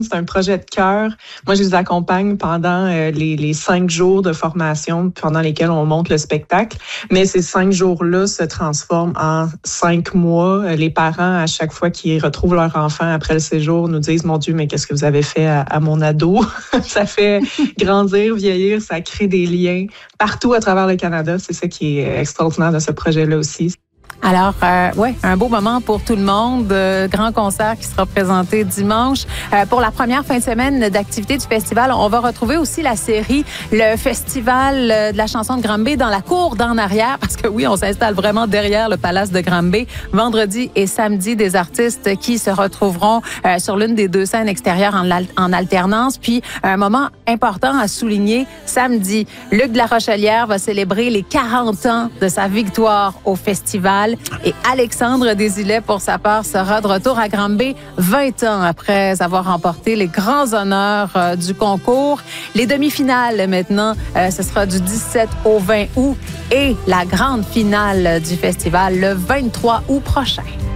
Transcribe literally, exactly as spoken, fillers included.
C'est un projet de cœur. Moi, je les accompagne pendant euh, les, les cinq jours de formation pendant lesquels on monte le spectacle. Mais ces cinq jours-là se transforment en cinq mois. Les parents, à chaque fois qu'ils retrouvent leur enfant après le séjour, nous disent « Mon Dieu, mais qu'est-ce que vous avez fait à, à mon ado? » Ça fait grandir, vieillir, ça crée des liens partout à travers le Canada. C'est ça qui est extraordinaire de ce projet-là aussi. Alors, euh, ouais, un beau moment pour tout le monde. Euh, grand concert qui sera présenté dimanche. Euh, pour la première fin de semaine d'activité du festival, on va retrouver aussi la série Le Festival de la chanson de Granby dans la cour d'en arrière. Parce que oui, on s'installe vraiment derrière le Palace de Granby. Vendredi et samedi, des artistes qui se retrouveront euh, sur l'une des deux scènes extérieures en, al- en alternance. Puis, un moment important à souligner, samedi, Luc de la Rochelière va célébrer les quarante ans de sa victoire au festival. Et Alexandre Desilets, pour sa part, sera de retour à Granby vingt ans après avoir remporté les grands honneurs euh, du concours. Les demi-finales, maintenant, euh, ce sera du dix-sept au vingt août et la grande finale du festival le vingt-trois août prochain.